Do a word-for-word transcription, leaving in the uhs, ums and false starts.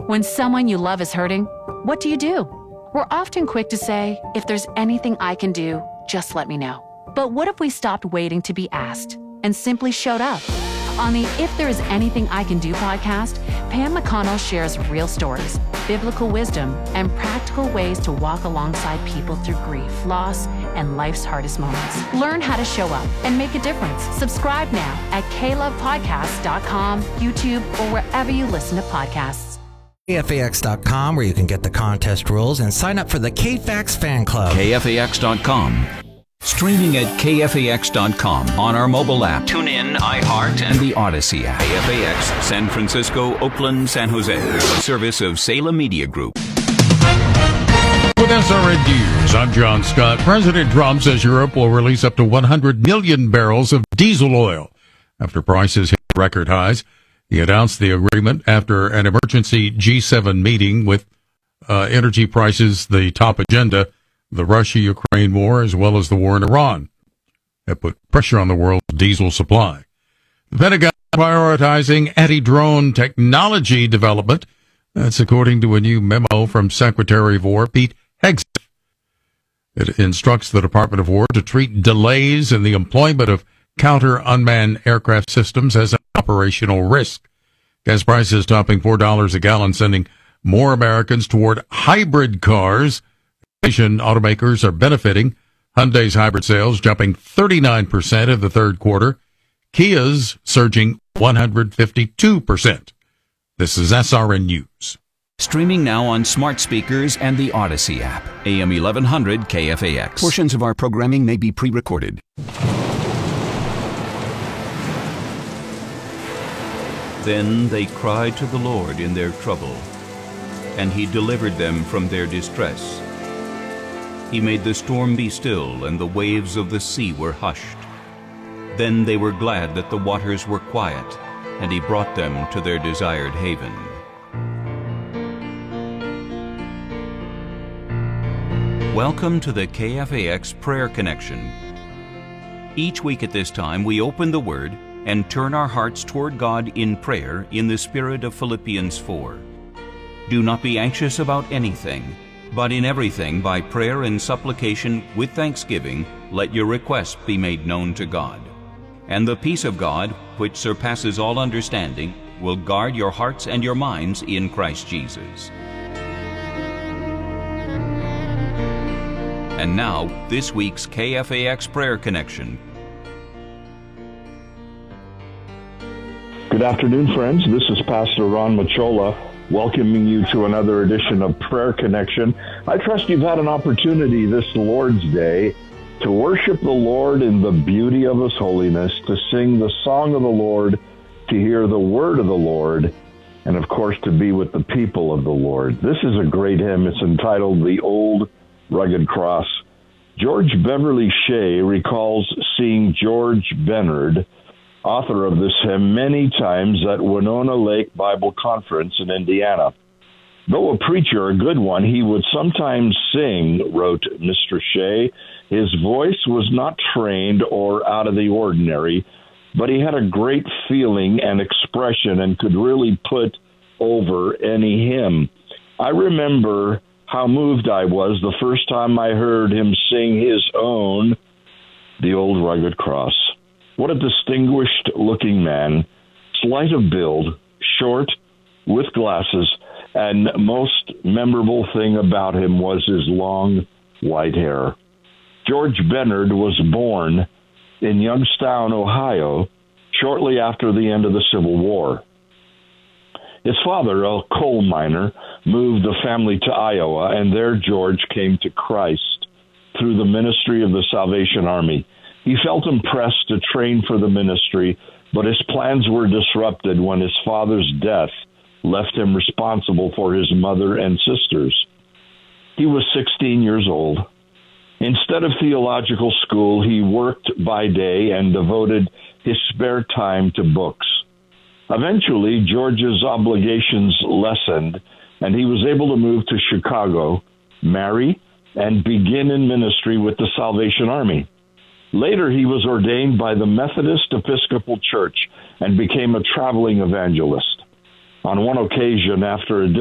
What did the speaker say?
When someone you love is hurting, what do you do? We're often quick to say, if there's anything I can do, just let me know. But what if we stopped waiting to be asked and simply showed up? On the If There Is Anything I Can Do podcast, Pam McConnell shares real stories, biblical wisdom, and practical ways to walk alongside people through grief, loss, and life's hardest moments. Learn how to show up and make a difference. Subscribe now at k love podcast dot com, YouTube, or wherever you listen to podcasts. K F A X dot com, where you can get the contest rules and sign up for the K-Fax fan club. K F A X dot com. Streaming at K F A X dot com on our mobile app, TuneIn, iHeart, and the Odyssey app. K F A X, San Francisco, Oakland, San Jose. A service of Salem Media Group. With S R N News, I'm John Scott. President Trump says Europe will release up to one hundred million barrels of diesel oil after prices hit record highs. He announced the agreement after an emergency G seven meeting with uh, energy prices the top agenda, the Russia-Ukraine war, as well as the war in Iran. That put pressure on the world's diesel supply. The Pentagon prioritizing anti-drone technology development. That's according to a new memo from Secretary of War Pete Hegseth. It instructs the Department of War to treat delays in the employment of counter-unmanned aircraft systems as an operational risk. Gas prices topping four dollars a gallon, sending more Americans toward hybrid cars. Asian automakers are benefiting. Hyundai's hybrid sales jumping thirty-nine percent in the third quarter. Kia's surging one hundred fifty-two percent. This is S R N News. Streaming now on smart speakers and the Odyssey app. A M eleven hundred K F A X. Portions of our programming may be pre-recorded. Then they cried to the Lord in their trouble, and he delivered them from their distress. He made the storm be still, and the waves of the sea were hushed. Then they were glad that the waters were quiet, and he brought them to their desired haven. Welcome to the K F A X Prayer Connection. Each week at this time, we open the Word and turn our hearts toward God in prayer in the spirit of Philippians four. Do not be anxious about anything, but in everything by prayer and supplication with thanksgiving let your requests be made known to God. And the peace of God, which surpasses all understanding, will guard your hearts and your minds in Christ Jesus. And now, this week's K F A X Prayer Connection. Good afternoon, friends. This is Pastor Ron Machola, welcoming you to another edition of Prayer Connection. I trust you've had an opportunity this Lord's Day to worship the Lord in the beauty of His holiness, to sing the song of the Lord, to hear the word of the Lord, and of course to be with the people of the Lord. This is a great hymn. It's entitled The Old Rugged Cross. George Beverly Shea recalls seeing George Bennard, author of this hymn, many times at Winona Lake Bible Conference in Indiana. Though a preacher, a good one, he would sometimes sing, wrote Mister Shea. His voice was not trained or out of the ordinary, but he had a great feeling and expression and could really put over any hymn. I remember how moved I was the first time I heard him sing his own, The Old Rugged Cross. What a distinguished-looking man, slight of build, short, with glasses, and most memorable thing about him was his long, white hair. George Bennard was born in Youngstown, Ohio, shortly after the end of the Civil War. His father, a coal miner, moved the family to Iowa, and there George came to Christ through the ministry of the Salvation Army. He felt impressed to train for the ministry, but his plans were disrupted when his father's death left him responsible for his mother and sisters. He was sixteen years old. Instead of theological school, he worked by day and devoted his spare time to books. Eventually, George's obligations lessened, and he was able to move to Chicago, marry, and begin in ministry with the Salvation Army. Later, he was ordained by the Methodist Episcopal Church and became a traveling evangelist. On one occasion, after a